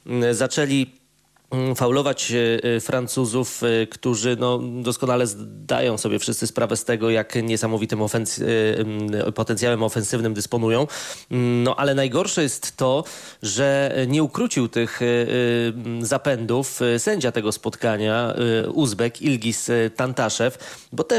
zaczęli faulować Francuzów, którzy doskonale zdają sobie wszyscy sprawę z tego, jak niesamowitym potencjałem ofensywnym dysponują. Ale najgorsze jest to, że nie ukrócił tych zapędów sędzia tego spotkania, Uzbek Ilgiz Tantaszew, bo też